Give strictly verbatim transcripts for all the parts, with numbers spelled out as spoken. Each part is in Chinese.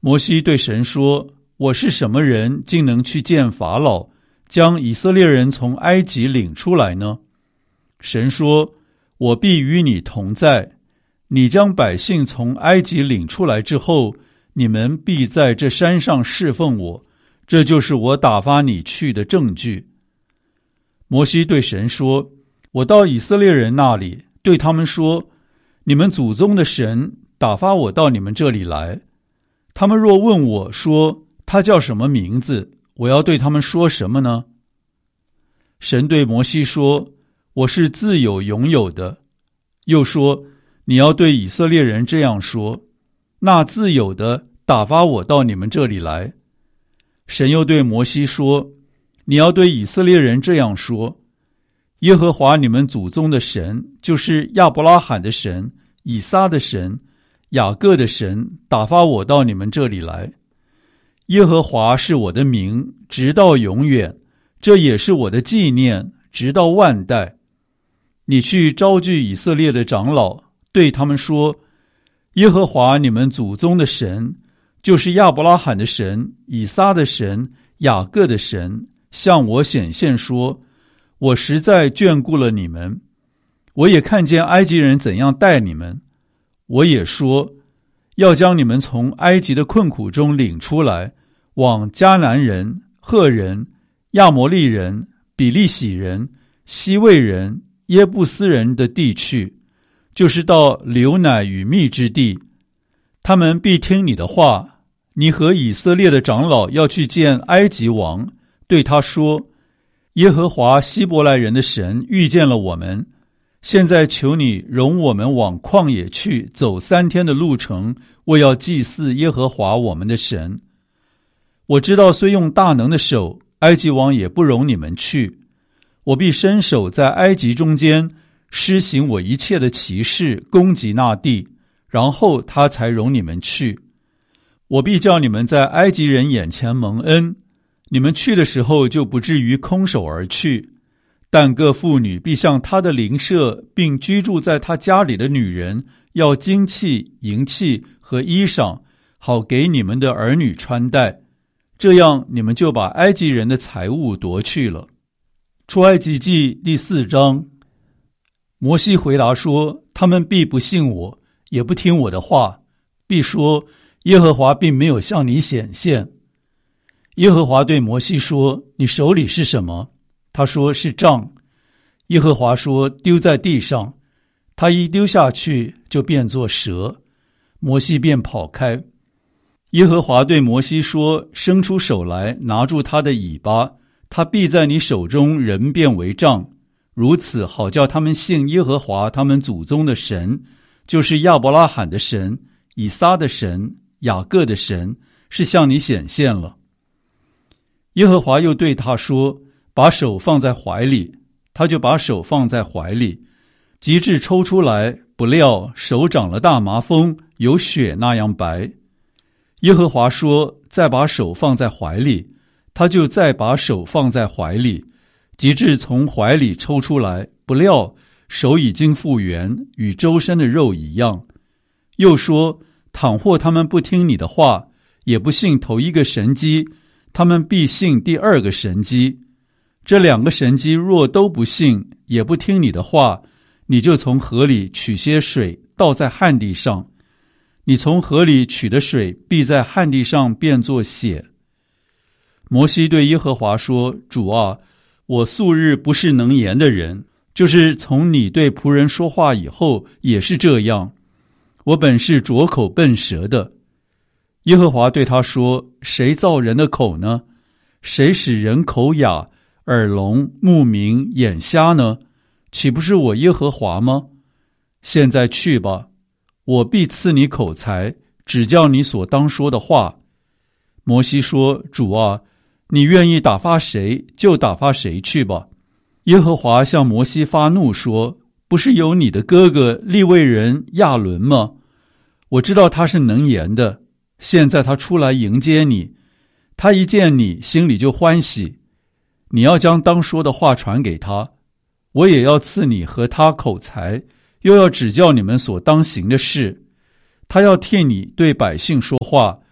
摩西对神说：我是什么人，竟能去见法老，将以色列人从埃及领出来呢？神说：我必与你同在，你将百姓从埃及领出来之后，你们必在这山上侍奉我，这就是我打发你去的证据。摩西对神说：我到以色列人那里，对他们说，你们祖宗的神打发我到你们这里来。他们若问我说，他叫什么名字，我要对他们说什么呢？神对摩西说：我是自有永有的。又说：你要对以色列人这样说，那自有的打发我到你们这里来。神又对摩西说：你要对以色列人这样说，耶和华你们祖宗的神，就是亚伯拉罕的神、以撒的神、雅各的神，打发我到你们这里来。耶和华是我的名，直到永远，这也是我的纪念，直到万代。你去招聚以色列的长老，对他们说：耶和华你们祖宗的神，就是亚伯拉罕的神、以撒的神、雅各的神，向我显现说，我实在眷顾了你们，我也看见埃及人怎样待你们，我也说要将你们从埃及的困苦中领出来，往迦南人、赫人、亚摩利人、比利洗人、西魏人、耶布斯人的地去，就是到流奶与蜜之地。他们必听你的话。你和以色列的长老要去见埃及王，对他说：耶和华希伯来人的神遇见了我们，现在求你容我们往旷野去，走三天的路程，为要祭祀耶和华我们的神。我知道虽用大能的手，埃及王也不容你们去。我必伸手在埃及中间施行我一切的奇事，攻击那地，然后他才容你们去。我必叫你们在埃及人眼前蒙恩，你们去的时候就不至于空手而去。但各妇女必向他的邻舍，并居住在他家里的女人，要金器、银器和衣裳，好给你们的儿女穿戴。这样你们就把埃及人的财物夺去了。出埃及记第四章。摩西回答说：他们必不信我，也不听我的话，必说耶和华并没有向你显现。耶和华对摩西说：你手里是什么？他说：是杖。耶和华说：丢在地上。他一丢下去，就变作蛇。摩西便跑开。耶和华对摩西说：伸出手来，拿住他的尾巴，他必在你手中人变为杖，如此好叫他们信耶和华他们祖宗的神，就是亚伯拉罕的神、以撒的神、雅各的神，是向你显现了。耶和华又对他说：把手放在怀里。他就把手放在怀里，及至抽出来，不料手长了大麻风，有血那样白。耶和华说：再把手放在怀里。他就再把手放在怀里，及至从怀里抽出来，不料手已经复原，与周身的肉一样。又说：倘或他们不听你的话，也不信头一个神迹，他们必信第二个神迹。这两个神迹若都不信，也不听你的话，你就从河里取些水，倒在旱地上。你从河里取的水，必在旱地上变作血。摩西对耶和华说：主啊，我素日不是能言的人，就是从你对仆人说话以后，也是这样。我本是拙口笨舌的。耶和华对他说：谁造人的口呢？谁使人口哑、耳聋、目明、眼瞎呢？岂不是我耶和华吗？现在去吧，我必赐你口才，指教你所当说的话。摩西说：主啊，你愿意打发谁，就打发谁去吧。耶和华向摩西发怒说：不是有你的哥哥利未人亚伦吗？我知道他是能言的，现在他出来迎接你，他一见你，心里就欢喜。你要将当说的话传给他，我也要赐你和他口才，又要指教你们所当行的事。他要替你对百姓说话，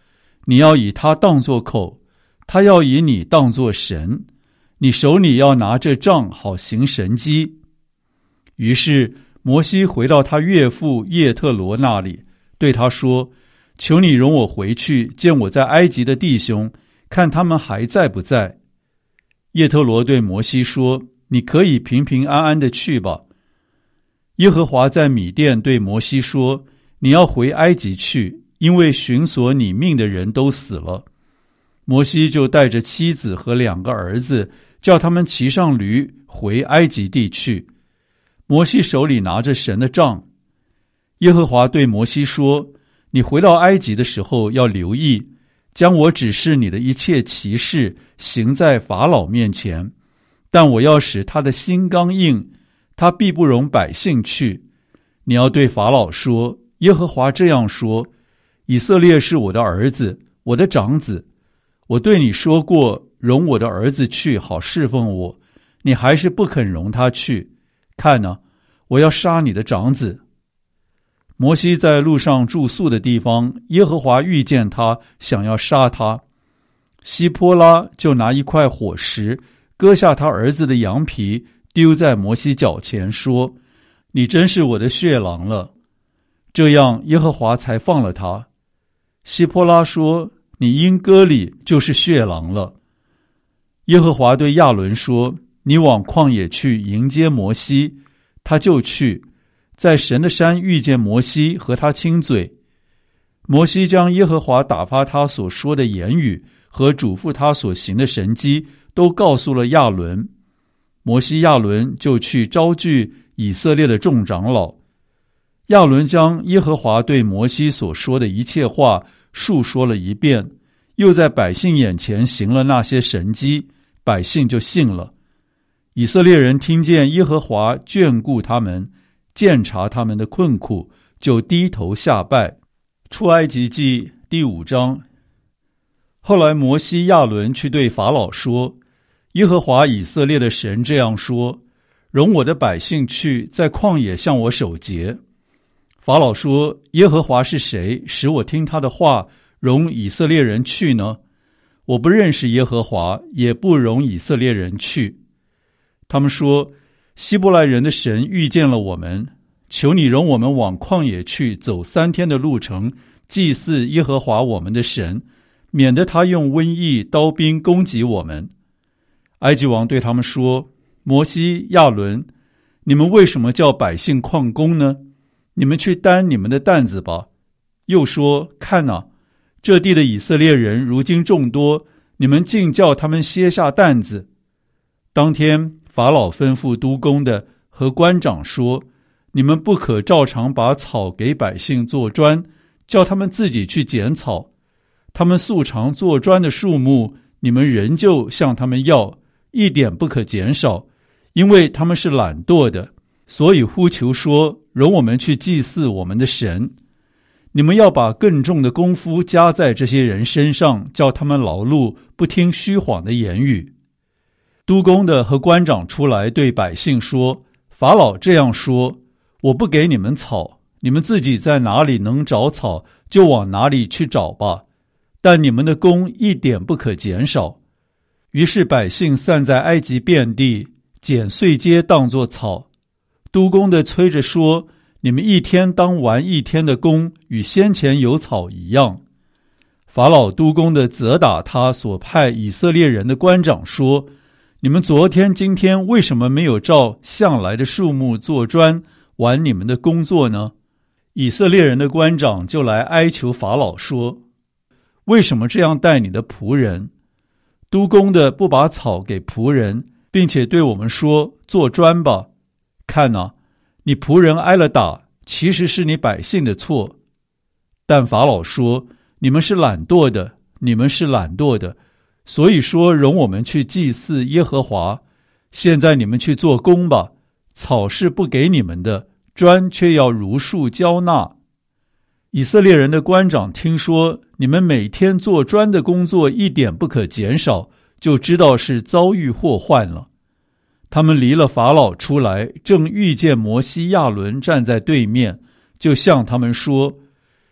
你要以他当作口，他要以你当作神，你手里要拿着杖，好行神迹。于是摩西回到他岳父叶特罗那里，对他说：求你容我回去见我在埃及的弟兄，看他们还在不在。叶特罗对摩西说：你可以平平安安的去吧。耶和华在米甸对摩西说：你要回埃及去，因为寻索你命的人都死了。摩西就带着妻子和两个儿子，叫他们骑上驴回埃及地去。摩西手里拿着神的杖。耶和华对摩西说：你回到埃及的时候要留意，将我指示你的一切奇事行在法老面前，但我要使他的心刚硬，他必不容百姓去。你要对法老说：耶和华这样说，以色列是我的儿子，我的长子。我对你说过，容我的儿子去，好侍奉我，你还是不肯容他去。看哪，我要杀你的长子。摩西在路上住宿的地方，耶和华遇见他，想要杀他。希波拉就拿一块火石，割下他儿子的羊皮，丢在摩西脚前，说：你真是我的血狼了。这样耶和华才放了他。希波拉说：你因割礼就是血狼了。耶和华对亚伦说：你往旷野去迎接摩西。他就去，在神的山遇见摩西，和他亲嘴。摩西将耶和华打发他所说的言语和嘱咐他所行的神迹都告诉了亚伦。摩西亚伦就去招聚以色列的众长老。亚伦将耶和华对摩西所说的一切话述说了一遍，又在百姓眼前行了那些神迹，百姓就信了。以色列人听见耶和华眷顾他们，鉴察他们的困苦，就低头下拜。出埃及记第五章。后来摩西亚伦去对法老说：耶和华以色列的神这样说，容我的百姓去，在旷野向我守节。法老说：耶和华是谁，使我听他的话，容以色列人去呢？我不认识耶和华，也不容以色列人去。他们说：希伯来人的神遇见了我们，求你容我们往旷野去，走三天的路程，祭祀耶和华我们的神，免得他用瘟疫刀兵攻击我们。埃及王对他们说：摩西亚伦，你们为什么叫百姓旷工呢？你们去担你们的担子吧。又说：看哪，这地的以色列人如今众多，你们竟叫他们歇下担子。当天法老吩咐督工的和官长说：你们不可照常把草给百姓做砖，叫他们自己去捡草。他们素常做砖的数目，你们仍旧向他们要，一点不可减少，因为他们是懒惰的，所以呼求说：容我们去祭祀我们的神。你们要把更重的功夫加在这些人身上，叫他们劳碌，不听虚谎的言语。督工的和官长出来对百姓说：法老这样说，我不给你们草，你们自己在哪里能找草，就往哪里去找吧，但你们的工一点不可减少。于是百姓散在埃及遍地，捡碎秸当作草。督工的催着说：你们一天当完一天的工，与先前有草一样。法老督工的责打他所派以色列人的官长说：你们昨天今天为什么没有照向来的数目做砖，完你们的工作呢？以色列人的官长就来哀求法老说：为什么这样待你的仆人？督工的不把草给仆人，并且对我们说：做砖吧。看哪，你仆人挨了打，其实是你百姓的错。但法老说：你们是懒惰的，你们是懒惰的，所以说容我们去祭祀耶和华。现在你们去做工吧，草是不给你们的，砖却要如数交纳。以色列人的官长听说你们每天做砖的工作一点不可减少，就知道是遭遇祸患了。他们离了法老出来，正遇见摩西亚伦站在对面，就向他们说：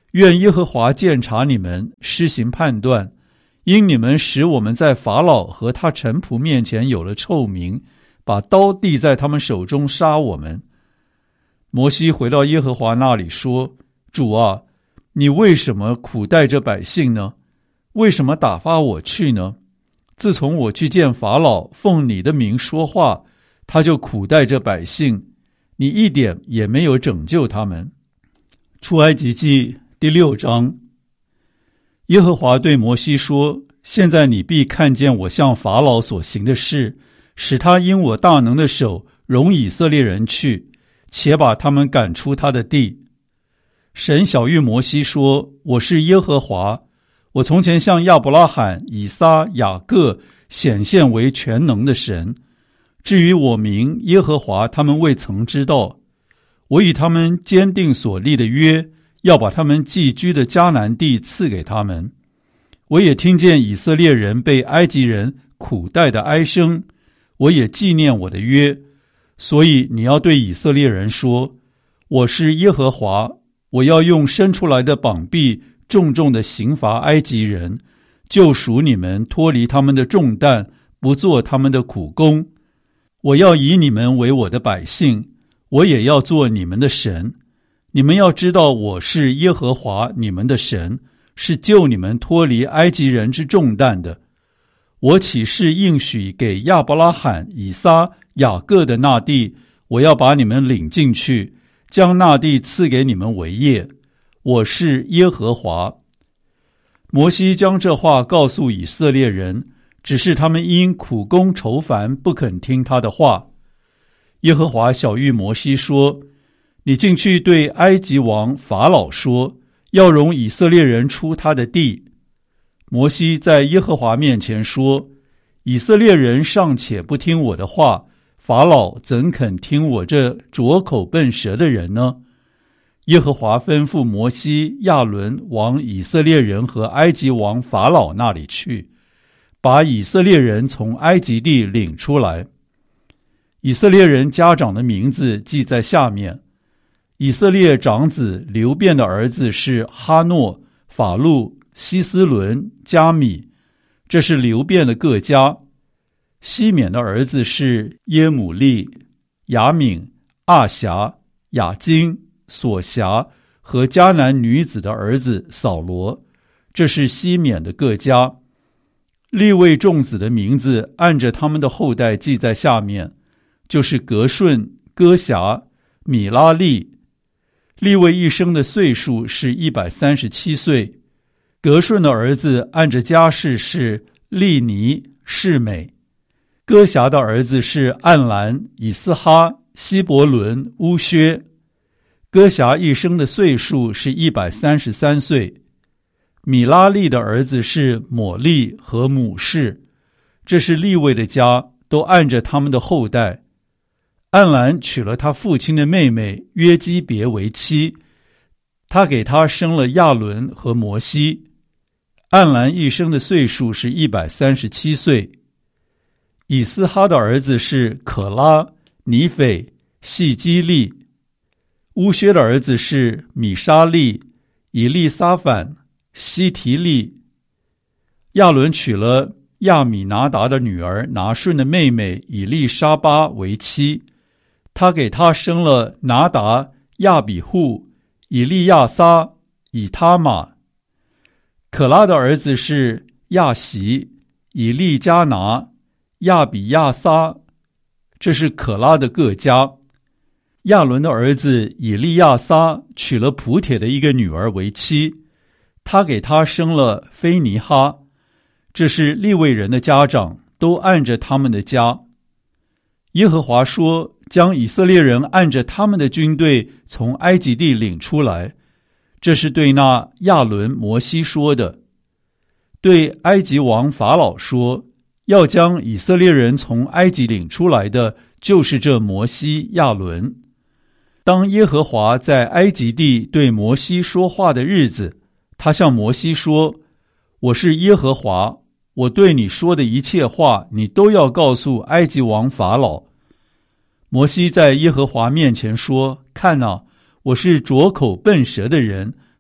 愿耶和华鉴察你们，施行判断，因你们使我们在法老和他臣仆面前有了臭名，把刀递在他们手中杀我们。”摩西回到耶和华那里说：“主啊，你为什么苦待这百姓呢？为什么打发我去呢？自从我去见法老，奉你的名说话，他就苦待这百姓，你一点也没有拯救他们。”出埃及记第六章。耶和华对摩西说：“现在你必看见我向法老所行的事，使他因我大能的手容以色列人去，且把他们赶出他的地。”神晓谕摩西说：“我是耶和华，我从前向亚伯拉罕、以撒、雅各显现为全能的神。至于我名耶和华，他们未曾知道。我以他们坚定所立的约，要把他们寄居的迦南地赐给他们。我也听见以色列人被埃及人苦待的哀声，我也纪念我的约。所以你要对以色列人说：我是耶和华，我要用伸出来的膀臂重重的刑罚埃及人，救赎你们脱离他们的重担，不做他们的苦工。我要以你们为我的百姓，我也要做你们的神。你们要知道我是耶和华你们的神，是救你们脱离埃及人之重担的。我起誓应许给亚伯拉罕、以撒、雅各的那地，我要把你们领进去，将那地赐给你们为业。我是耶和华。摩西将这话告诉以色列人，只是他们因苦工愁烦，不肯听他的话。耶和华晓谕摩西说：你进去对埃及王法老说，要容以色列人出他的地。摩西在耶和华面前说：以色列人尚且不听我的话，法老怎肯听我这拙口笨舌的人呢？耶和华吩咐摩西、亚伦往以色列人和埃及王法老那里去，把以色列人从埃及地领出来。以色列人家长的名字记在下面。以色列长子流便的儿子是哈诺、法路、希斯伦、加米，这是流便的各家。西缅的儿子是耶母利、雅敏、阿辖、雅金、索辖和迦南女子的儿子扫罗，这是西缅的各家。利未众子的名字按着他们的后代记在下面，就是革顺、歌辖、米拉利。利未一生的岁数是一百三十七岁。革顺的儿子按着家世是利尼、示美。歌辖的儿子是暗兰、以斯哈、希伯伦、乌薛。歌辖一生的岁数是一百三十三岁。米拉利的儿子是抹利和母士，这是利未的家，都按着他们的后代。暗兰娶了他父亲的妹妹约基别为妻，他给他生了亚伦和摩西。暗兰一生的岁数是一百三十七岁。以斯哈的儿子是可拉、尼斐、细基利。乌薛的儿子是米沙利、以利撒反、西提利。亚伦娶了亚米拿达的女儿拿顺的妹妹以利沙巴为妻，他给他生了拿达、亚比户、以利亚撒、以他玛。可拉的儿子是亚习、以利加拿、亚比亚撒，这是可拉的各家。亚伦的儿子以利亚撒娶了普帖的一个女儿为妻，他给他生了菲尼哈，这是利未人的家长，都按着他们的家。耶和华说，将以色列人按着他们的军队从埃及地领出来，这是对那亚伦、摩西说的。对埃及王法老说，要将以色列人从埃及领出来的，就是这摩西、亚伦。当耶和华在埃及地对摩西说话的日子，他向摩西说：我是耶和华，我对你说的一切话，你都要告诉埃及王法老。摩西在耶和华面前说：看哪，我是拙口笨舌的人，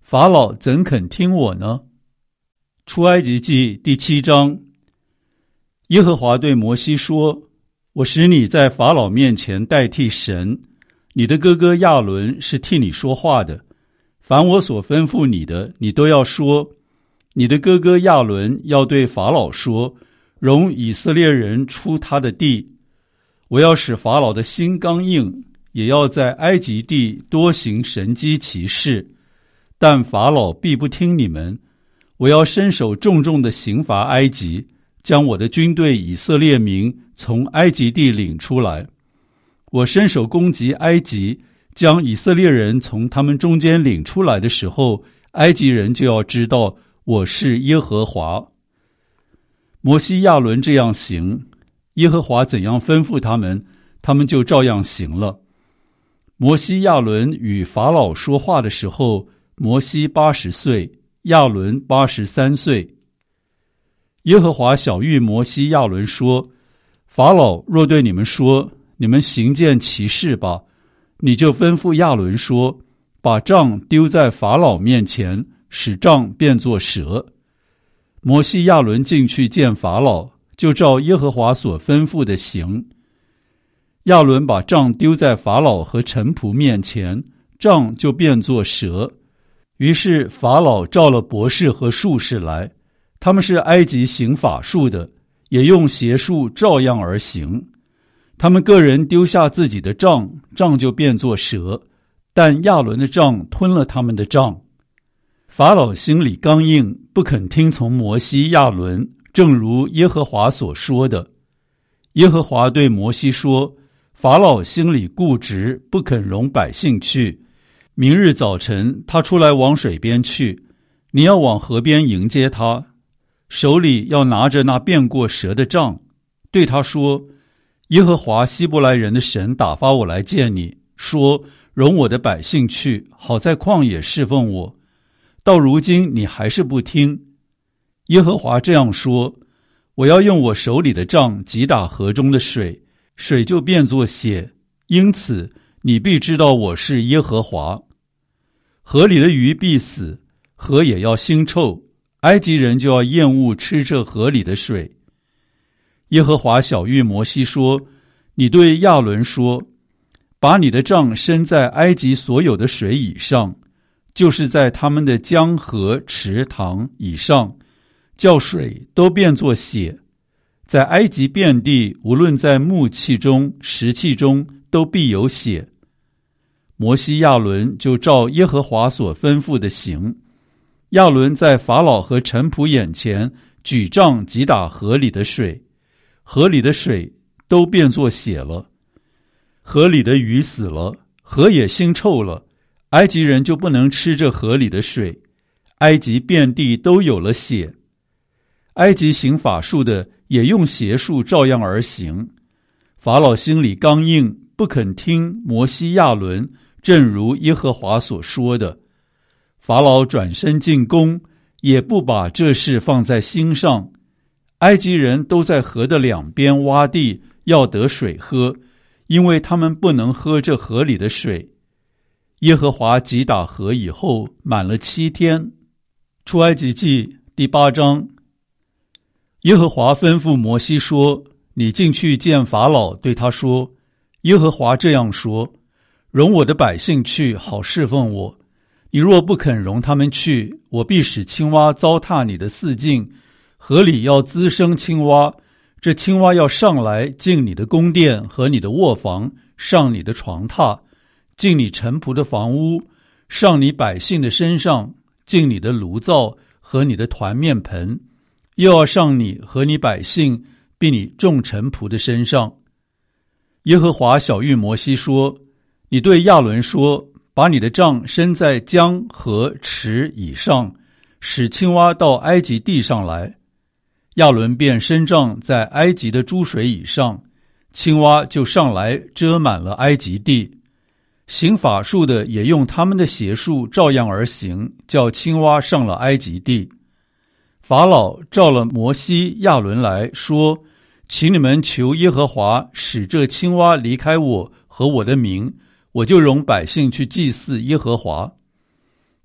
法老怎肯听我呢？出埃及记第七章。耶和华对摩西说，我使你在法老面前代替神，你的哥哥亚伦是替你说话的，凡我所吩咐你的，你都要说。你的哥哥亚伦要对法老说，容以色列人出他的地。我要使法老的心刚硬，也要在埃及地多行神迹奇事，但法老必不听你们。我要伸手重重地刑罚埃及，将我的军队以色列民从埃及地领出来。我伸手攻击埃及，将以色列人从他们中间领出来的时候，埃及人就要知道我是耶和华。摩西亚伦这样行，耶和华怎样吩咐他们，他们就照样行了。摩西亚伦与法老说话的时候，摩西八十岁，亚伦八十三岁。耶和华晓谕摩西亚伦说，法老若对你们说，你们行件奇事吧，你就吩咐亚伦说，把杖丢在法老面前，使杖变作蛇。摩西亚伦进去见法老，就照耶和华所吩咐的行。亚伦把杖丢在法老和臣仆面前，杖就变作蛇。于是法老召了博士和术士来，他们是埃及行法术的，也用邪术照样而行。他们个人丢下自己的杖，杖就变作蛇，但亚伦的杖吞了他们的杖。法老心里刚硬，不肯听从摩西亚伦，正如耶和华所说的。耶和华对摩西说，法老心里固执，不肯容百姓去。明日早晨他出来往水边去，你要往河边迎接他，手里要拿着那变过蛇的杖，对他说，耶和华希伯来人的神打发我来见你，说容我的百姓去，好在旷野侍奉我。到如今你还是不听。耶和华这样说，我要用我手里的杖击打河中的水，水就变作血，因此你必知道我是耶和华。河里的鱼必死，河也要腥臭，埃及人就要厌恶吃这河里的水。耶和华晓谕摩西说，你对亚伦说，把你的杖伸在埃及所有的水以上，就是在他们的江河池塘以上，叫水都变作血。在埃及遍地，无论在木器中石器中，都必有血。摩西亚伦就照耶和华所吩咐的行。亚伦在法老和臣仆眼前举杖击打河里的水，河里的水都变作血了。河里的鱼死了，河也腥臭了，埃及人就不能吃这河里的水，埃及遍地都有了血。埃及行法术的也用邪术照样而行。法老心里刚硬，不肯听摩西亚伦，正如耶和华所说的。法老转身进宫，也不把这事放在心上。埃及人都在河的两边挖地，要得水喝，因为他们不能喝这河里的水。耶和华击打河以后，满了七天。出埃及记第八章。耶和华吩咐摩西说，你进去见法老，对他说，耶和华这样说，容我的百姓去，好侍奉我。你若不肯容他们去，我必使青蛙糟蹋你的四境，河里要滋生青蛙，这青蛙要上来进你的宫殿和你的卧房，上你的床榻，进你臣仆的房屋，上你百姓的身上，进你的炉灶和你的团面盆，又要上你和你百姓并你众臣仆的身上。耶和华晓谕摩西说，你对亚伦说，把你的杖伸在江河池以上，使青蛙到埃及地上来。亚伦便伸杖在埃及的诸水以上，青蛙就上来遮满了埃及地。行法术的也用他们的邪术照样而行，叫青蛙上了埃及地。法老召了摩西亚伦来说，请你们求耶和华使这青蛙离开我和我的民，我就容百姓去祭祀耶和华。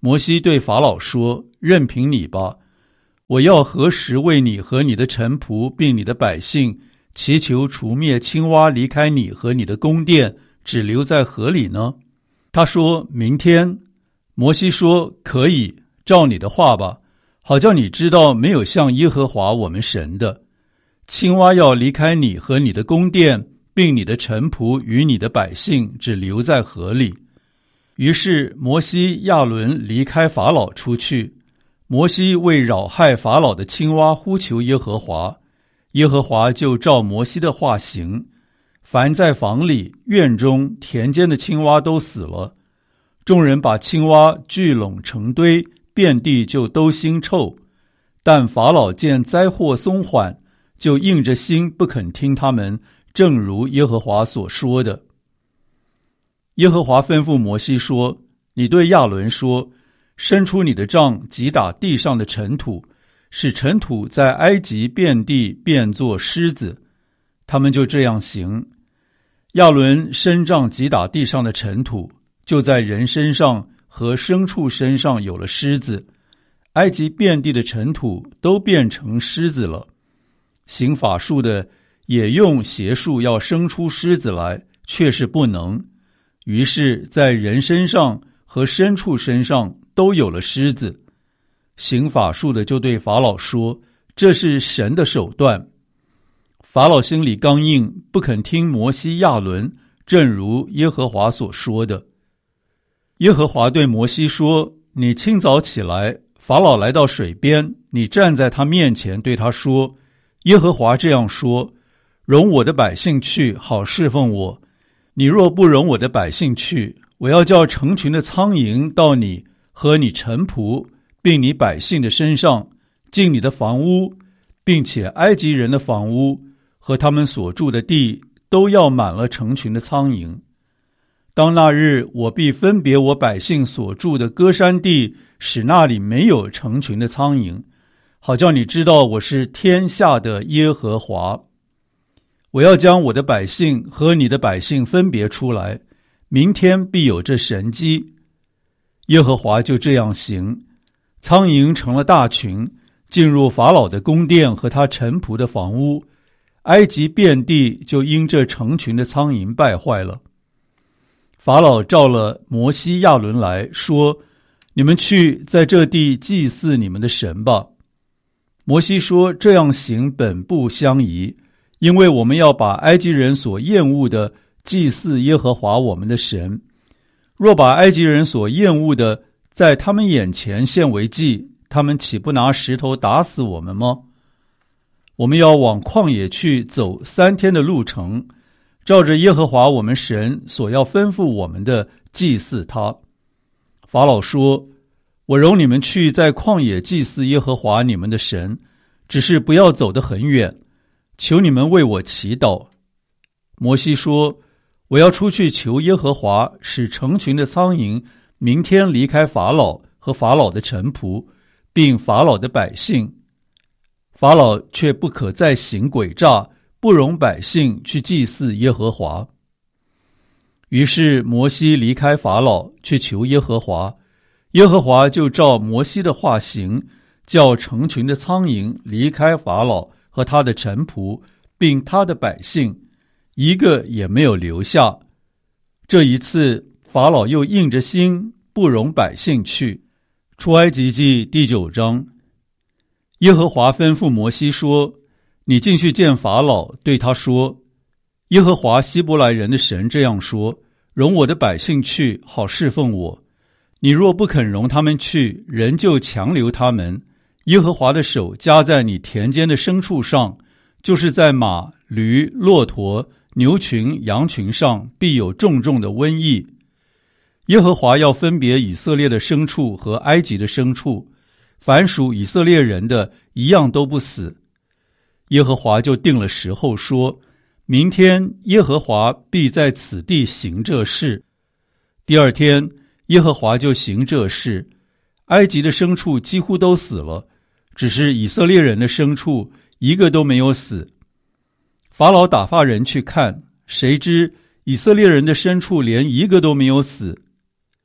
摩西对法老说：任凭你吧，我要何时为你和你的臣仆并你的百姓祈求除灭青蛙离开你和你的宫殿，只留在河里呢？他说：明天。摩西说：可以，照你的话吧，好叫你知道没有像耶和华我们神的。青蛙要离开你和你的宫殿，并你的臣仆与你的百姓，只留在河里。于是摩西、亚伦离开法老出去。摩西为扰害法老的青蛙呼求耶和华，耶和华就照摩西的话行。凡在房里、院中、田间的青蛙都死了。众人把青蛙聚拢成堆，遍地就都腥臭。但法老见灾祸松缓，就硬着心不肯听他们，正如耶和华所说的。耶和华吩咐摩西说：你对亚伦说，伸出你的杖，击打地上的尘土，使尘土在埃及遍地变作狮子。他们就这样行。亚伦伸杖击打地上的尘土，就在人身上和牲畜身上有了狮子，埃及遍地的尘土都变成狮子了。行法术的也用邪术要生出狮子来，却是不能。于是在人身上和牲畜身上都有了狮子。行法术的就对法老说：这是神的手段。法老心里刚硬，不肯听摩西、亚伦，正如耶和华所说的。耶和华对摩西说：你清早起来，法老来到水边，你站在他面前，对他说：耶和华这样说，容我的百姓去，好侍奉我。你若不容我的百姓去，我要叫成群的苍蝇到你和你臣仆并你百姓的身上，进你的房屋，并且埃及人的房屋和他们所住的地都要满了成群的苍蝇。当那日，我必分别我百姓所住的歌珊地，使那里没有成群的苍蝇，好叫你知道我是天下的耶和华。我要将我的百姓和你的百姓分别出来，明天必有这神迹。耶和华就这样行，苍蝇成了大群，进入法老的宫殿和他臣仆的房屋，埃及遍地就因这成群的苍蝇败坏了。法老召了摩西、亚伦来说：你们去在这地祭祀你们的神吧。摩西说：这样行本不相宜，因为我们要把埃及人所厌恶的祭祀耶和华我们的神。若把埃及人所厌恶的在他们眼前献为祭，他们岂不拿石头打死我们吗？我们要往旷野去走三天的路程，照着耶和华我们神所要吩咐我们的祭祀他。法老说：我容你们去在旷野祭祀耶和华你们的神，只是不要走得很远，求你们为我祈祷。摩西说：我要出去求耶和华，使成群的苍蝇明天离开法老和法老的臣仆，并法老的百姓。法老却不可再行诡诈，不容百姓去祭祀耶和华。于是摩西离开法老，去求耶和华。耶和华就照摩西的话行，叫成群的苍蝇离开法老和他的臣仆，并他的百姓，一个也没有留下。这一次，法老又硬着心，不容百姓去。出埃及记第九章。耶和华吩咐摩西说：你进去见法老，对他说：耶和华希伯来人的神这样说，容我的百姓去，好侍奉我。你若不肯容他们去，人就强留他们。耶和华的手加在你田间的牲畜上，就是在马、驴、骆驼、牛群、羊群上，必有重重的瘟疫。耶和华要分别以色列的牲畜和埃及的牲畜，凡属以色列人的一样都不死。耶和华就定了时候，说：明天耶和华必在此地行这事。第二天，耶和华就行这事，埃及的牲畜几乎都死了，只是以色列人的牲畜一个都没有死。法老打发人去看，谁知以色列人的牲畜连一个都没有死。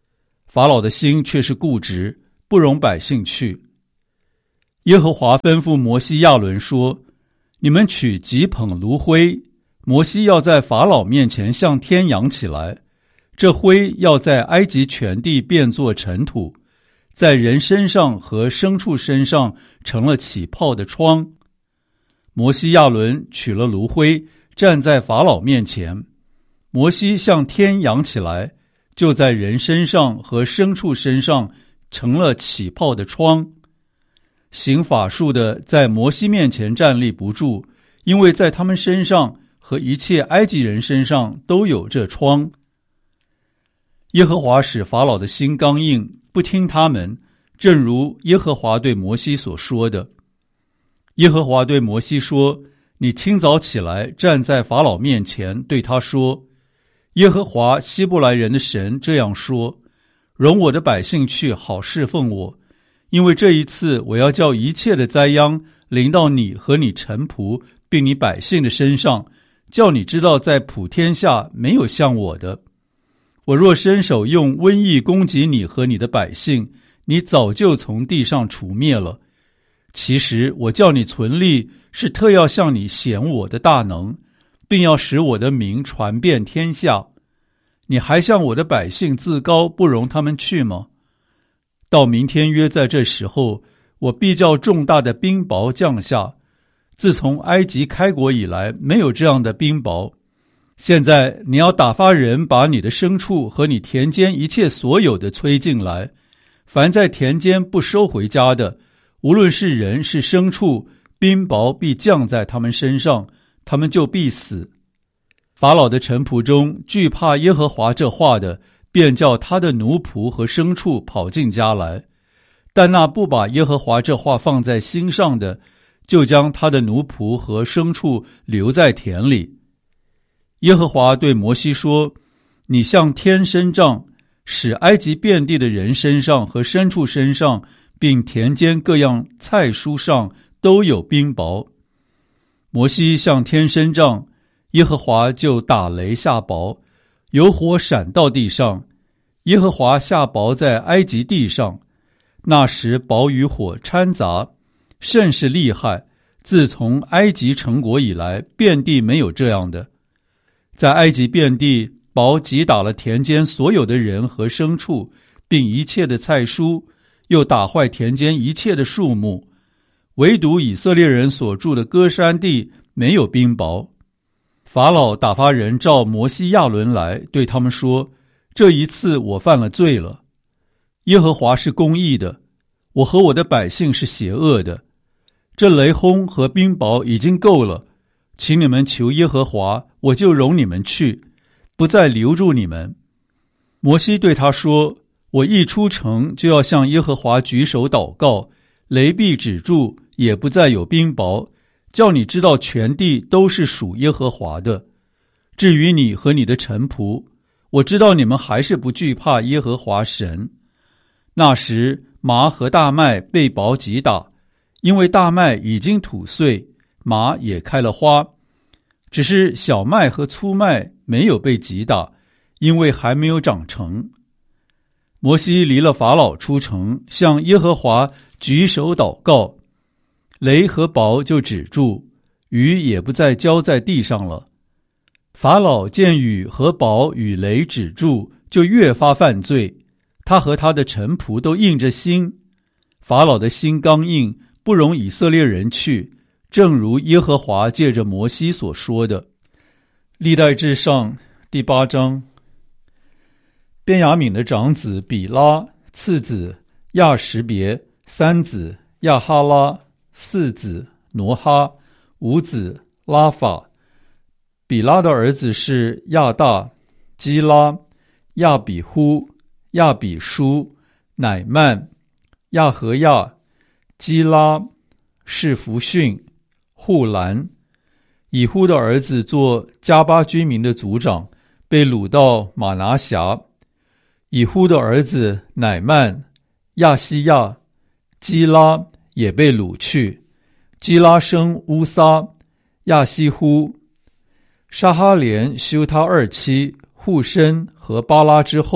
法老的心却是固执，不容百姓去。耶和华吩咐摩西亚伦说：你们取几捧炉灰，摩西要在法老面前向天扬起来，这灰要在埃及全地变作尘土，在人身上和牲畜身上成了起泡的疮。摩西亚伦取了炉灰，站在法老面前，摩西向天扬起来，就在人身上和牲畜身上成了起泡的疮。行法术的在摩西面前站立不住，因为在他们身上和一切埃及人身上都有这疮。耶和华使法老的心刚硬，不听他们，正如耶和华对摩西所说的。耶和华对摩西说：你清早起来，站在法老面前，对他说：耶和华希伯来人的神这样说：容我的百姓去，好侍奉我，因为这一次我要叫一切的灾殃临到你和你臣仆并你百姓的身上，叫你知道在普天下没有像我的。我若伸手用瘟疫攻击你和你的百姓，你早就从地上除灭了。其实我叫你存立，是特要向你显我的大能，并要使我的名传遍天下。你还向我的百姓自高，不容他们去吗？到明天约在这时候，我必叫重大的冰雹降下。自从埃及开国以来，没有这样的冰雹。现在你要打发人把你的牲畜和你田间一切所有的催进来，凡在田间不收回家的，无论是人是牲畜，冰雹必降在他们身上，他们就必死。法老的臣仆中惧怕耶和华这话的，便叫他的奴仆和牲畜跑进家来，但那不把耶和华这话放在心上的，就将他的奴仆和牲畜留在田里。耶和华对摩西说：你向天伸杖，使埃及遍地的人身上和牲畜身上，并田间各样菜蔬上都有冰雹。摩西向天伸杖，耶和华就打雷下雹，有火闪到地上。耶和华下雹在埃及地上，那时雹与火掺杂，甚是厉害。自从埃及成国以来，遍地没有这样的。在埃及遍地，雹击打了田间所有的人和牲畜，并一切的菜蔬，又打坏田间一切的树木。唯独以色列人所住的歌珊地没有冰雹。法老打发人召摩西亚伦来，对他们说：这一次我犯了罪了。耶和华是公义的，我和我的百姓是邪恶的。这雷轰和冰雹已经够了，请你们求耶和华，我就容你们去，不再留住你们。摩西对他说：我一出城就要向耶和华举手祷告，雷必止住，也不再有冰雹，叫你知道全地都是属耶和华的。至于你和你的臣仆，我知道你们还是不惧怕耶和华神。那时麻和大麦被雹击打，因为大麦已经吐穗，麻也开了花，只是小麦和粗麦没有被击打，因为还没有长成。摩西离了法老出城，向耶和华举手祷告，雷和雹就止住，雨也不再浇在地上了。法老见雨和雹与雷止住，就越发犯罪，他和他的臣仆都硬着心。法老的心刚硬，不容以色列人去，正如耶和华借着摩西所说的。历代志上第八章。便雅悯的长子比拉，次子亚什别，三子亚哈拉，四子挪哈，五子拉法。比拉的儿子是亚大、基拉、亚比呼、亚比书、乃曼、亚和亚、基拉、士弗逊、户兰。以呼的儿子做加巴居民的族长，被掳到马拿辖。以呼的儿子乃曼、亚西亚、基拉也被掳去。基拉生乌撒、亚西呼。沙哈连休他二妻户申和巴拉之后，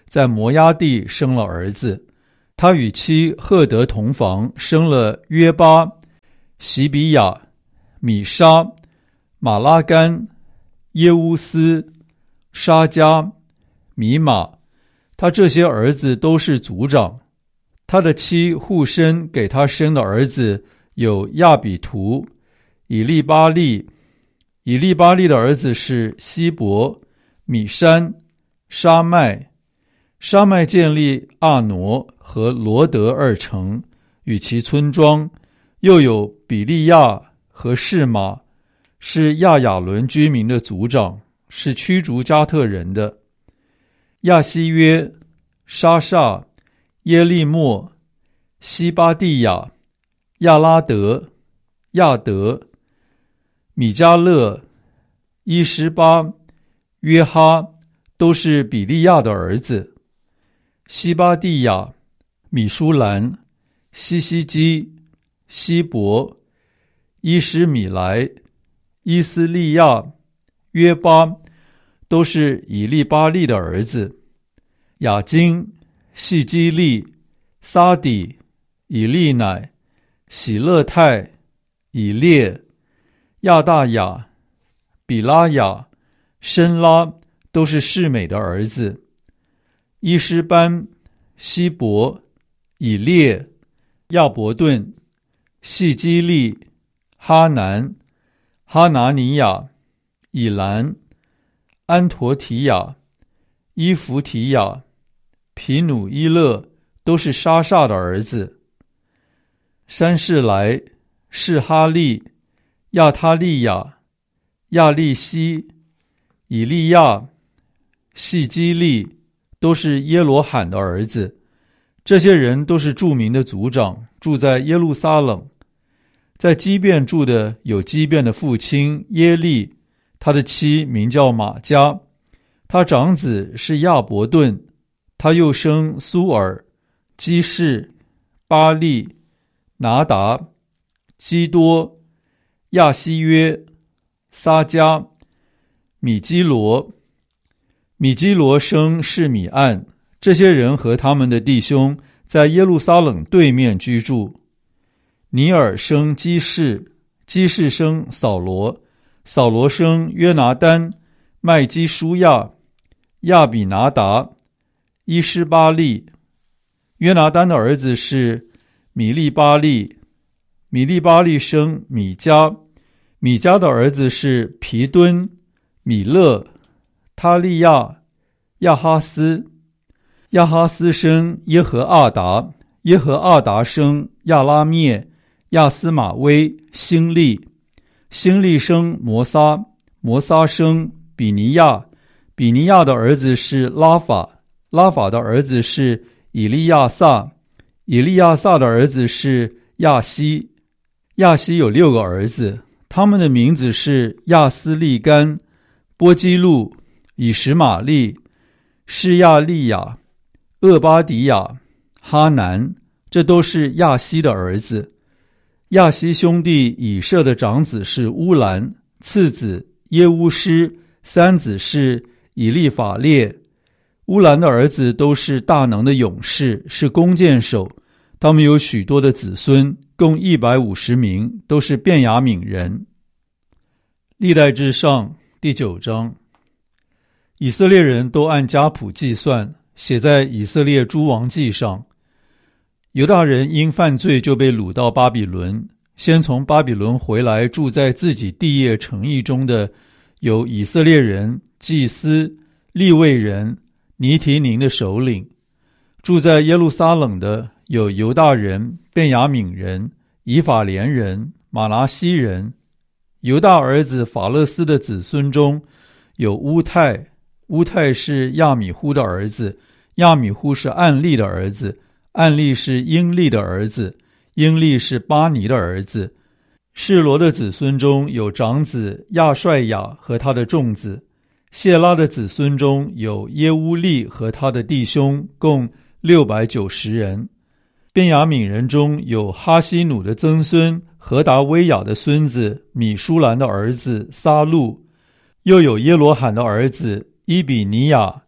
在摩押地生了儿子。他与妻赫德同房，生了约巴、席比亚、米沙、马拉干、耶乌斯、沙加、米玛。他这些儿子都是族长。他的妻户申给他生的儿子有亚比图、以利巴利。以利巴利的儿子是希伯、米山、沙麦。沙麦建立阿挪和罗德二城与其村庄，又有比利亚和示玛，是亚雅伦居民的族长，是驱逐加特人的。亚西约、沙煞、耶利莫、西巴蒂亚、亚拉德、亚德、米迦勒、伊施巴、约哈，都是比利亚的儿子。西巴蒂亚、米舒兰、西西基、希伯、伊施米莱、伊斯利亚、约巴，都是以利巴利的儿子。雅金、细基利、撒底、以利乃、喜勒泰、以列、亚大雅、比拉雅、申拉，都是示美的儿子。伊施班、希伯、以列、亚伯顿、细基利、哈南、哈拿尼亚、以兰、安陀提亚、伊弗提亚、皮努伊勒，都是沙煞的儿子。山士来、士哈利、亚他利亚、亚利西、以利亚、细基利，都是耶罗罕的儿子。这些人都是著名的族长，住在耶路撒冷。在基遍住的有基遍的父亲耶利，他的妻名叫玛迦，他长子是亚伯顿，他又生苏尔、基士、巴利、拿达、基多、亚西约、撒迦、米基罗。米基罗生示米暗，这些人和他们的弟兄在耶路撒冷对面居住。尼尔生基士，基士生扫罗，扫罗生约拿单、麦基舒亚、亚比拿达、伊施巴利。约拿单的儿子是米利巴利，米利巴利生米迦，米迦的儿子是皮敦、米勒、他利亚、亚哈斯。亚哈斯生耶和阿达，耶和阿达生亚拉灭、亚斯玛威、星利。星利生摩撒，摩撒生比尼亚，比尼亚的儿子是拉法，拉法的儿子是以利亚撒，以利亚撒的儿子是亚西。亚西有六个儿子，他们的名字是亚斯利干、波基路、以实玛利、示亚利亚、厄巴迪亚、哈南，这都是亚西的儿子。亚西兄弟以舍的长子是乌兰，次子耶乌施，三子是以利法列。乌兰的儿子都是大能的勇士，是弓箭手，他们有许多的子孙，共一百五十名，都是便雅悯人。历代志上第九章，以色列人都按家谱计算，写在以色列诸王记上。犹大人因犯罪就被掳到巴比伦，先从巴比伦回来住在自己地业城邑中的有以色列人、祭司、利未人、尼提宁的首领。住在耶路撒冷的有犹大人、便雅悯人、以法莲人、马拿西人。犹大儿子法勒斯的子孙中有乌泰，乌泰是亚米忽的儿子，亚米忽是暗利的儿子，暗利是英利的儿子，英利是巴尼的儿子。示罗的子孙中有长子亚帅亚和他的众子。谢拉的子孙中有耶乌利和他的弟兄，共六百九十人。便雅悯人中有哈西努的曾孙何达威亚的孙子米舒兰的儿子撒路，又有耶罗罕的儿子伊比尼亚、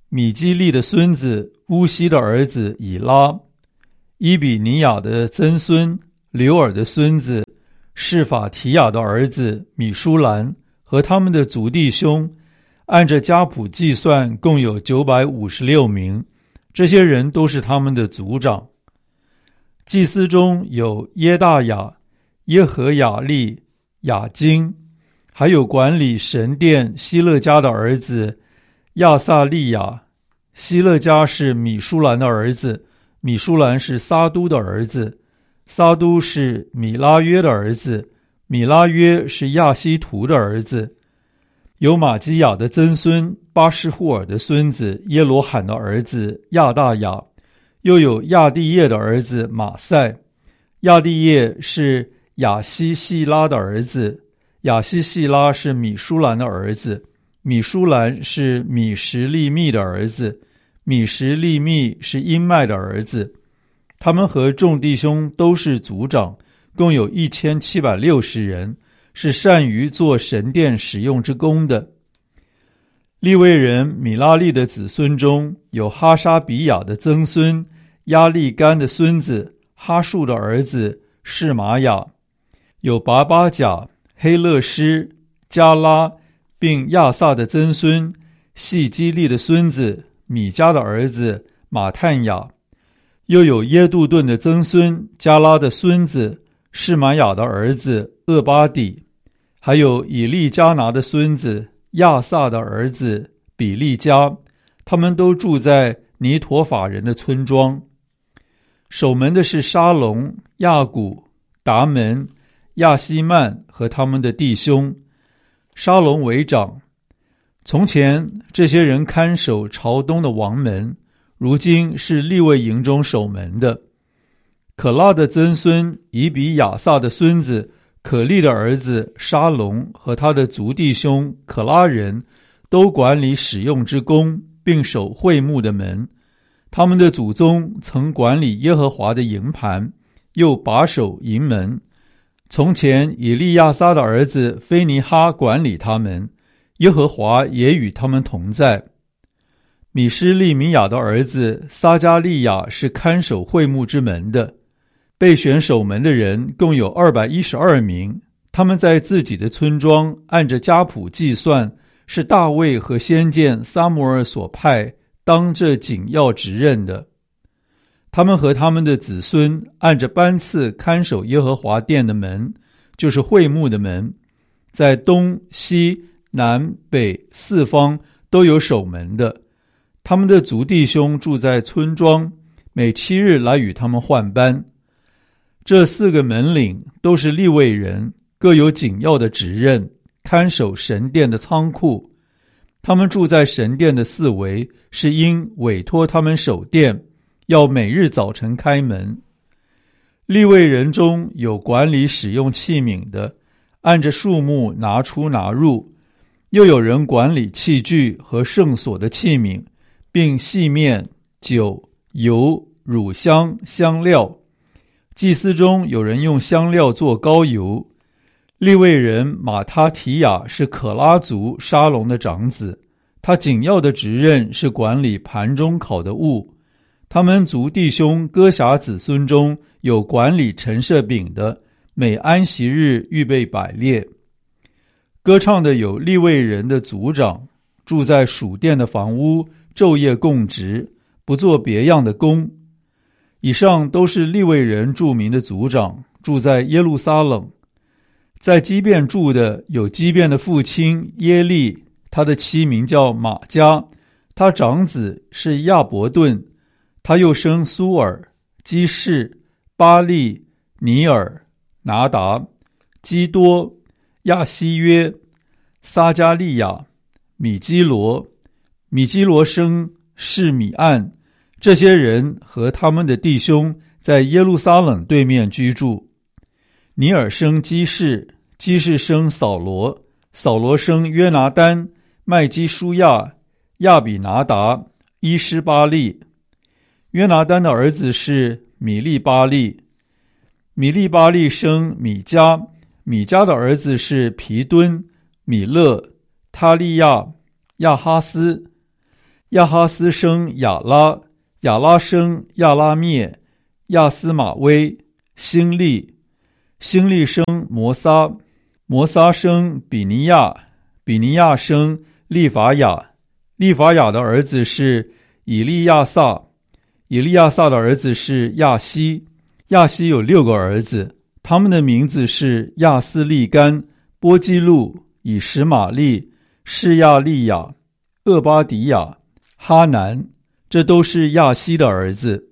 米基利的孙子乌西的儿子以拉，伊比尼亚的曾孙刘尔的孙子示法提亚的儿子米舒兰和他们的族弟兄，按着家谱计算，共有九百五十六名。这些人都是他们的族长。祭司中有耶大雅、耶和雅利、雅金，还有管理神殿希勒家的儿子亚撒利亚。希勒家是米舒兰的儿子，米舒兰是撒都的儿子，撒都是米拉约的儿子，米拉约是亚希图的儿子。有玛基亚的曾孙巴施户尔的孙子耶罗罕的儿子亚大雅，又有亚地业的儿子马赛。亚地业是亚西细拉的儿子，亚西细拉是米舒兰的儿子，米舒兰是米什利密的儿子，米什利密是音麦的儿子。他们和众弟兄都是族长，共有一千七百六十人，是善于做神殿使用之功的。利未人米拉利的子孙中有哈沙比亚的曾孙亚利干的孙子哈树的儿子示玛雅，有拔巴甲、黑勒施、加拉并亚萨的曾孙细基利的孙子米迦的儿子马探雅，又有耶杜顿的曾孙加拉的孙子示玛雅的儿子厄巴底，还有以利加拿的孙子亚萨的儿子比利加，他们都住在尼陀法人的村庄。守门的是沙龙、亚古、达门、亚西曼和他们的弟兄。沙龙为长。从前这些人看守朝东的王门，如今是利未营中守门的。可拉的曾孙以比亚撒的孙子可利的儿子沙龙和他的族弟兄可拉人都管理使用之功，并守会幕的门。他们的祖宗曾管理耶和华的营盘，又把守营门。从前以利亚撒的儿子菲尼哈管理他们，耶和华也与他们同在。米施利米亚的儿子撒加利亚是看守会幕之门的。被选守门的人共有二百一十二名，他们在自己的村庄按着家谱计算，是大卫和先见撒母耳所派当这紧要职任的。他们和他们的子孙按着班次看守耶和华殿的门，就是会幕的门，在东西南北四方都有守门的。他们的族弟兄住在村庄，每七日来与他们换班。这四个门领都是利未人，各有紧要的职任，看守神殿的仓库。他们住在神殿的四围，是因委托他们守殿，要每日早晨开门。利未人中有管理使用器皿的，按着数目拿出拿入，又有人管理器具和圣所的器皿，并细面、酒、油、乳香、香料。祭司中有人用香料做膏油。利未人马他提亚是可拉族沙龙的长子，他紧要的职任是管理盘中烤的物。他们族弟兄哥辖子孙中有管理陈设饼的，每安息日预备百列。歌唱的有利未人的族长，住在属殿的房屋，昼夜供职，不做别样的工。以上都是利未人著名的族长，住在耶路撒冷。在基遍住的有基遍的父亲耶利，他的妻名叫玛加，他长子是亚伯顿，他又生苏尔、基士、巴利、尼尔、拿达、基多、亚西约、撒加利亚、米基罗。米基罗生示米暗。这些人和他们的弟兄在耶路撒冷对面居住。尼尔生基士，基士生扫罗，扫罗生约拿单、麦基舒亚、亚比拿达、伊施巴利。约拿单的儿子是米利巴利，米利巴利生米迦，米迦的儿子是皮敦、米勒、他利亚、亚哈斯。 亚哈斯生亚拉，亚拉生亚拉灭，亚斯玛威，辛利，辛利生摩撒，摩撒生比尼亚，比尼亚生利法雅，利法雅的儿子是以利亚撒，以利亚撒的儿子是亚西，亚西有六个儿子，他们的名字是亚斯利干、波基路、以实玛利、示亚利亚、厄巴迪亚、哈南，这都是亚西的儿子。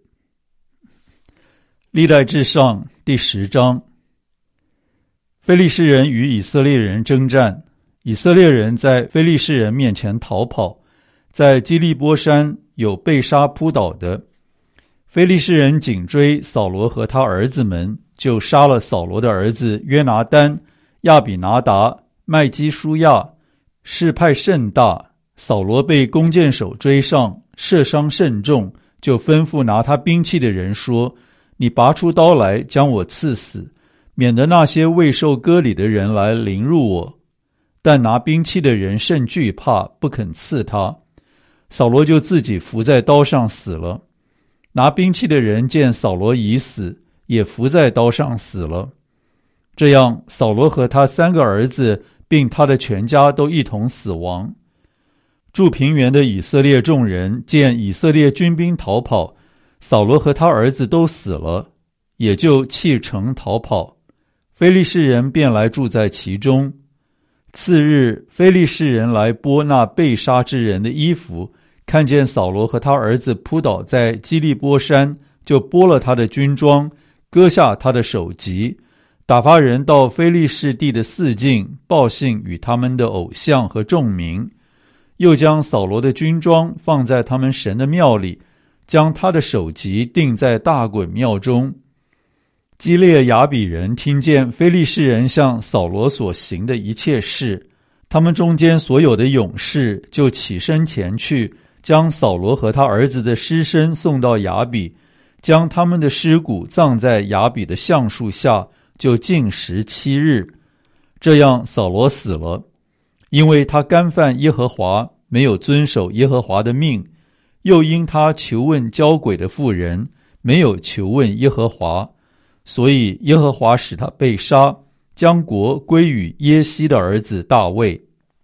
历代志上第十章，非利士人与以色列人征战，以色列人在非利士人面前逃跑，在基利波山有被杀扑倒的。非利士人紧追扫罗和他儿子们，就杀了扫罗的儿子约拿单、亚比拿达、麦基舒亚，事派甚大。扫罗被弓箭手追上，射伤甚重，就吩咐拿他兵器的人说：你拔出刀来，将我刺死，免得那些未受割礼的人来凌辱我。但拿兵器的人甚惧怕，不肯刺他。扫罗就自己伏在刀上死了。拿兵器的人见扫罗已死，也伏在刀上死了。这样，扫罗和他三个儿子并他的全家都一同死亡。住平原的以色列众人见以色列军兵逃跑，扫罗和他儿子都死了，也就弃城逃跑。非利士人便来住在其中。次日，非利士人来剥那被杀之人的衣服，看见扫罗和他儿子扑倒在基利波山，就剥了他的军装，割下他的首级，打发人到非利士地的四境报信与他们的偶像和众民，又将扫罗的军装放在他们神的庙里，将他的首级钉在大衮庙中。基列雅比人听见非利士人向扫罗所行的一切事，他们中间所有的勇士就起身前去，将扫罗和他儿子的尸身送到雅比，将他们的尸骨葬在雅比的橡树下，就禁食七日。这样扫罗死了，因为他干犯耶和华，没有遵守耶和华的命，又因他求问交鬼的妇人，没有求问耶和华，所以耶和华使他被杀，将国归与耶西的儿子大卫。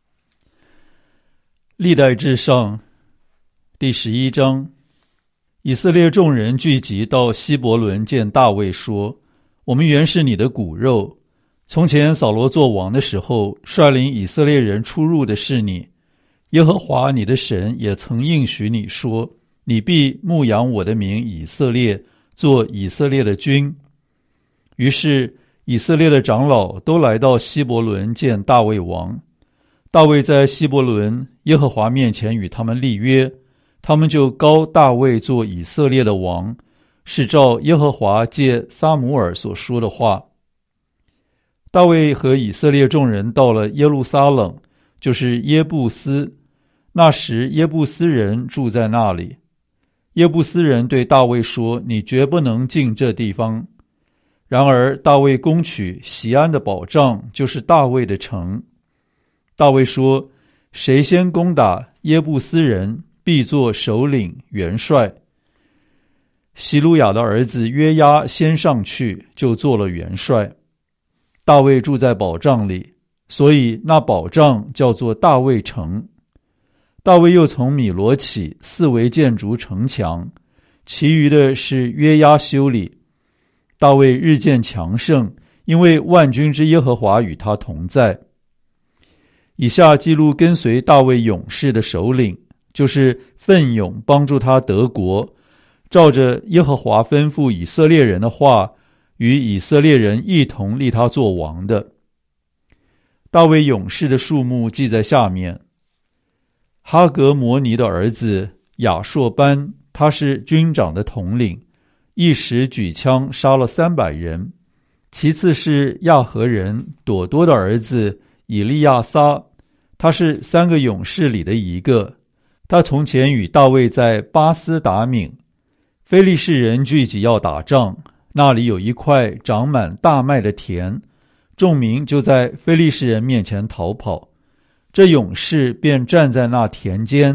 历代志上第十一章，以色列众人聚集到希伯伦，见大卫说：我们原是你的骨肉，从前扫罗做王的时候，率领以色列人出入的是你。耶和华你的神也曾应许你说：你必牧养我的民以色列，做以色列的君。于是以色列的长老都来到希伯伦见大卫王。大卫在希伯伦耶和华面前与他们立约，他们就膏大卫做以色列的王，是照耶和华借撒母耳所说的话。大卫和以色列众人到了耶路撒冷，就是耶布斯，那时耶布斯人住在那里。耶布斯人对大卫说：你绝不能进这地方。然而大卫攻取锡安的保障，就是大卫的城。大卫说：谁先攻打耶布斯人，必做首领元帅。希鲁雅的儿子约押先上去，就做了元帅。大卫住在保障里，所以那保障叫做大卫城。大卫又从米罗起，四围建筑城墙，其余的是约押修理。大卫日渐强盛，因为万军之耶和华与他同在。以下记录跟随大卫勇士的首领，就是奋勇帮助他得国，照着耶和华吩咐以色列人的话，与以色列人一同立他做王的。大卫勇士的数目记在下面：哈格摩尼的儿子亚硕班，他是军长的统领，一时举枪杀了三百人。其次是亚何人朵多的儿子以利亚撒，他是三个勇士里的一个。他从前与大卫在巴斯达敏，非利士人聚集要打仗，那里有一块长满大麦的田，众民就在非利士人面前逃跑。这勇士便站在那田间，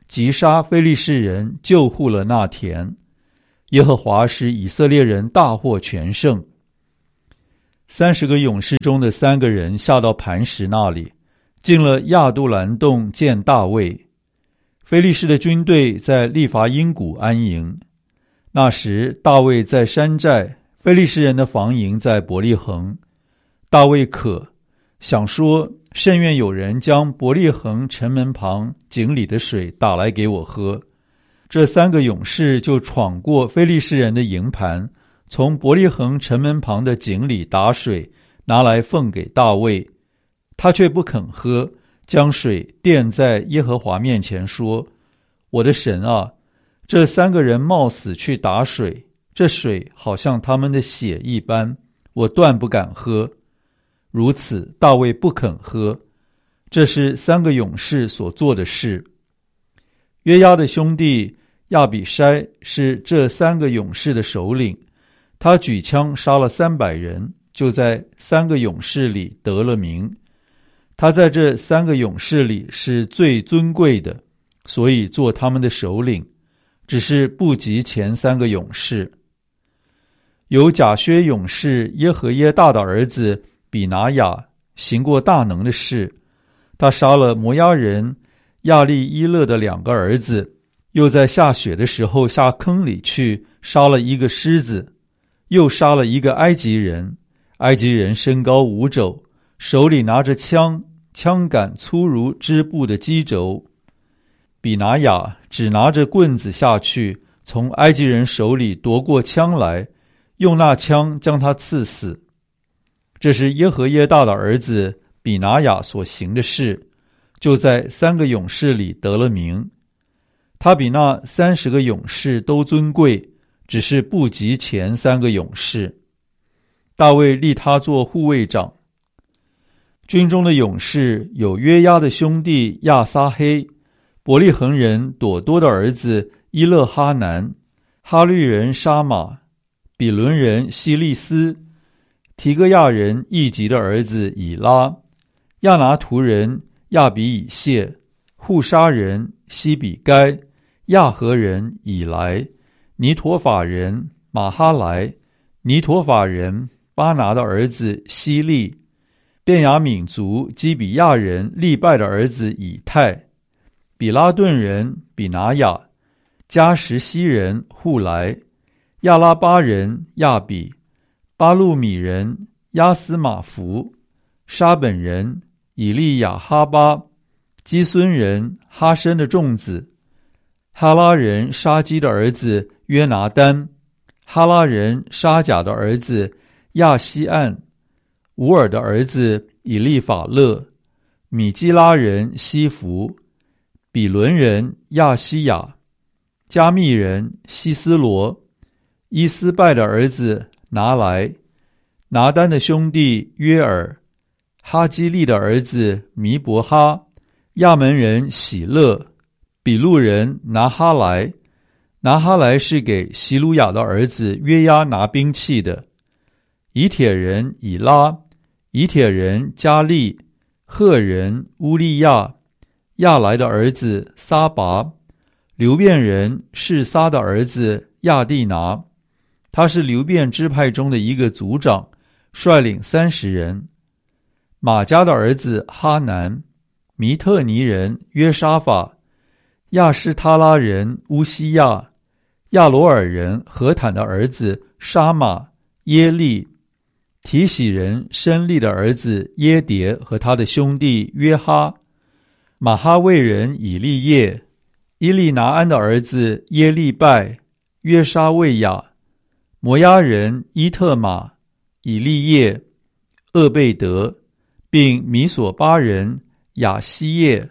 击杀非利士人，救护了那田。耶和华使以色列人大获全胜。三十个勇士中的三个人下到磐石那里，进了亚杜兰洞见大卫。非利士的军队在利伐因谷安营。那时大卫在山寨，非利士人的防营在伯利恒。大卫渴，想说，甚愿有人将伯利恒城门旁井里的水打来给我喝。这三个勇士就闯过非利士人的营盘，从伯利恒城门旁的井里打水，拿来奉给大卫。他却不肯喝，将水奠在耶和华面前，说：我的神啊，这三个人冒死去打水，这水好像他们的血一般，我断不敢喝。如此大卫不肯喝。这是三个勇士所做的事。约押的兄弟亚比筛是这三个勇士的首领，他举枪杀了三百人，就在三个勇士里得了名。他在这三个勇士里是最尊贵的，所以做他们的首领，只是不及前三个勇士。有甲薛勇士耶和耶大的儿子比拿雅行过大能的事，他杀了摩押人亚利伊勒的两个儿子，又在下雪的时候下坑里去杀了一个狮子，又杀了一个埃及人。埃及人身高五肘，手里拿着枪，枪杆粗如织布的机轴。比拿雅只拿着棍子下去，从埃及人手里夺过枪来，用那枪将他刺死。这是耶和耶大的儿子比拿雅所行的事，就在三个勇士里得了名。他比那三十个勇士都尊贵，只是不及前三个勇士。大卫立他做护卫长。军中的勇士有约押的兄弟亚撒黑，伯利恒人朵多的儿子伊勒哈南，哈律人沙马，比伦人希利斯，提戈亚人易吉的儿子以拉，亚拿图人亚比以谢，户沙人西比该，亚和人以来，尼陀法人马哈莱，尼陀法人巴拿的儿子希利，便雅悯族基比亚人利拜的儿子以太，比拉顿人比拿雅，加什西人户来，亚拉巴人亚比，巴路米人亚斯马弗，沙本人以利亚哈巴，基孙人哈申的众子，哈拉人沙基的儿子约拿丹，哈拉人沙甲的儿子亚西岸，乌尔的儿子以利法勒，米基拉人西弗，比伦人亚西亚，加密人西斯罗，伊斯拜的儿子拿来，拿丹的兄弟约尔，哈基利的儿子弥伯哈，亚门人喜乐，比路人拿哈莱，拿哈莱是给希鲁雅的儿子约押拿兵器的，以铁人以拉，以铁人加利，赫人乌利亚，亚来的儿子撒拔，流便人示撒的儿子亚蒂拿，他是流便支派中的一个族长，率领三十人。马加的儿子哈南，弥特尼人约沙法，亚施他拉人乌西亚，亚罗尔人何坦的儿子沙马耶利，提喜人申利的儿子耶迭和他的兄弟约哈，马哈卫人以利叶，伊利拿安的儿子耶利拜，约沙卫亚，摩押人伊特玛，以利叶，厄贝德，并米索巴人亚西叶。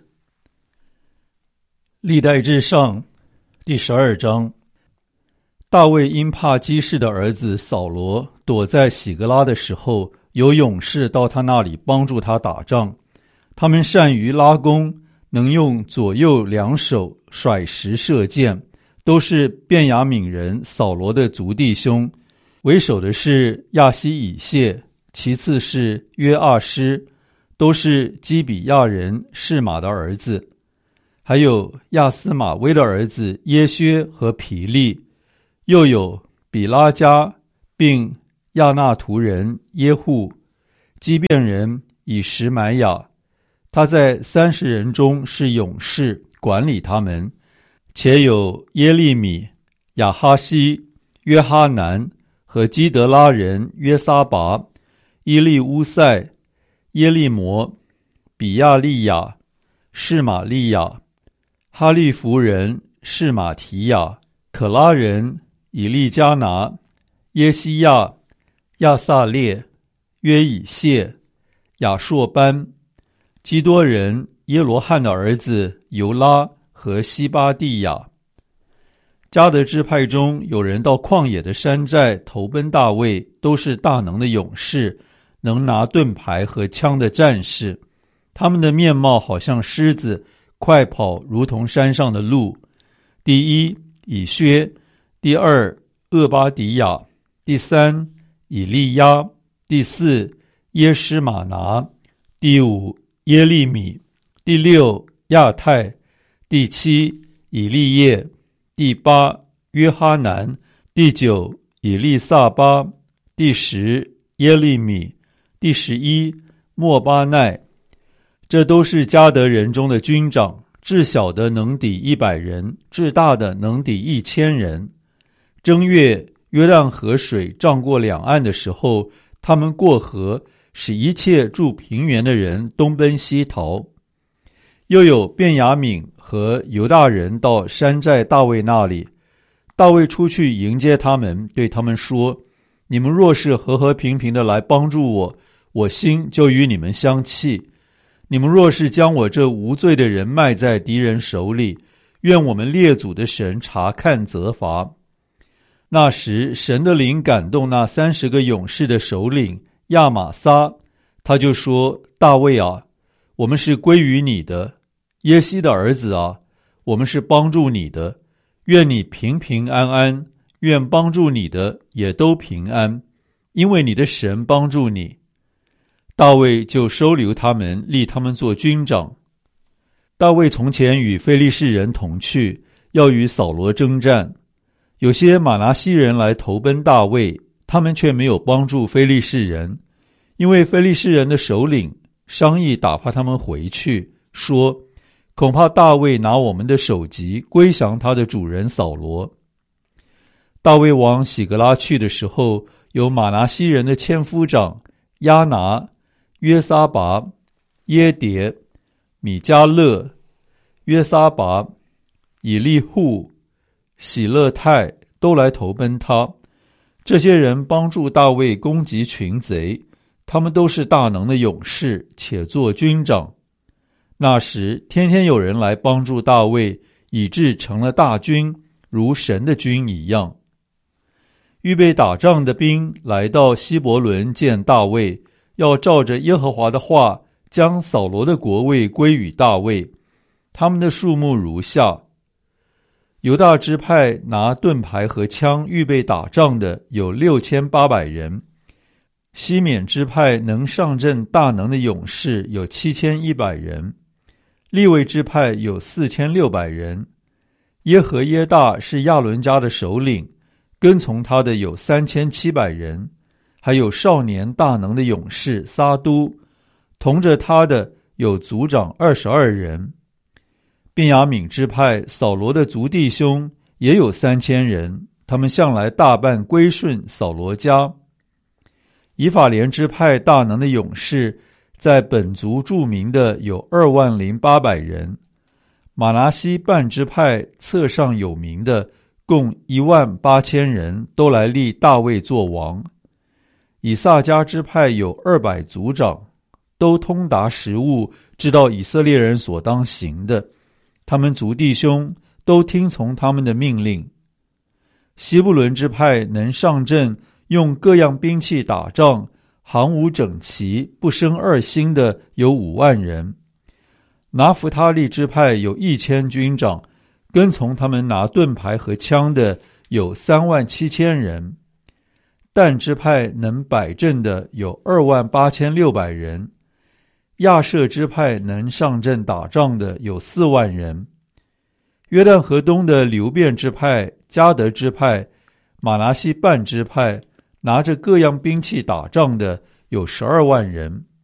历代志上第十二章。大卫因怕基士的儿子扫罗躲在喜格拉的时候，有勇士到他那里帮助他打仗，他们善于拉弓，能用左右两手甩石射箭，都是便雅悯人扫罗的族弟兄。为首的是亚西以谢，其次是约阿施，都是基比亚人示玛的儿子。 还有亚斯玛威的儿子耶薛和皮利，又有比拉加并亚纳图人耶户，基遍人以实买亚，他在三十人中是勇士，管理他们，且有耶利米、亚哈西、约哈南和基德拉人约撒拔、伊利乌塞、耶利摩、比亚利亚、士玛利亚、哈利弗人士马提亚、可拉人以利加拿、耶西亚、亚撒列、约以谢、亚硕班、基多人耶罗汉的儿子尤拉和西巴蒂亚。迦得支派中有人到旷野的山寨投奔大卫，都是大能的勇士，能拿盾牌和枪的战士。他们的面貌好像狮子，快跑如同山上的鹿。第一，以薛；第二，厄巴迪亚；第三，以利亚；第四，耶施玛拿；第五，耶利米；第六，亚太；第七，以利叶；第八，约哈南；第九，以利撒巴；第十，耶利米；第十一，莫巴奈。这都是迦得人中的军长，至小的能抵一百人，至大的能抵一千人。正月，约旦河水涨过两岸的时候，他们过河，使一切住平原的人东奔西逃。又有便雅悯和犹大人到山寨大卫那里，大卫出去迎接他们，对他们说：你们若是和和平平的来帮助我，我心就与你们相契。你们若是将我这无罪的人卖在敌人手里，愿我们列祖的神查看责罚。那时神的灵感动那三十个勇士的首领亚玛撒，他就说：大卫啊，我们是归于你的，耶西的儿子啊，我们是帮助你的，愿你平平安安，愿帮助你的也都平安，因为你的神帮助你。大卫就收留他们，立他们做军长。大卫从前与非利士人同去，要与扫罗征战。有些马拿西人来投奔大卫，他们却没有帮助非利士人，因为非利士人的首领商议打发他们回去，说：恐怕大卫拿我们的首级归降他的主人扫罗。大卫往喜格拉去的时候，有马拿西人的千夫长亚拿、约撒拔、耶迭、米迦勒、约撒拔、以利户、喜勒泰都来投奔他。这些人帮助大卫攻击群贼，他们都是大能的勇士，且做军长。那时天天有人来帮助大卫，以致成了大军，如神的军一样。预备打仗的兵来到希伯伦见大卫，要照着耶和华的话，将扫罗的国位归与大卫。他们的数目如下：犹大支派拿盾牌和枪预备打仗的有六千八百人，西缅支派能上阵大能的勇士有七千一百人，利未支派有四千六百人。耶和耶大是亚伦家的首领，跟从他的有三千七百人，还有少年大能的勇士撒都，同着他的有族长二十二人。便雅悯支派扫罗的族弟兄也有三千人，他们向来大半归顺扫罗家。以法莲支派大能的勇士，在本族著名的有二万零八百人。马拿西半支派册上有名的共一万八千人，都来立大卫做王。以萨迦支派有二百族长，都通达时务，知道以色列人所当行的。他们族弟兄都听从他们的命令。西布伦支派能上阵，用各样兵器打仗，行伍整齐，不生二心的有五万人。拿弗他利支派有一千军长，跟从他们拿盾牌和枪的有三万七千人。但支派能摆阵的有二万八千六百人。亚舍支派能上阵打仗的有四万人。 约旦河东的流便支派、迦得支派、马拿西半支派，拿着各样兵器打仗的有十二万人，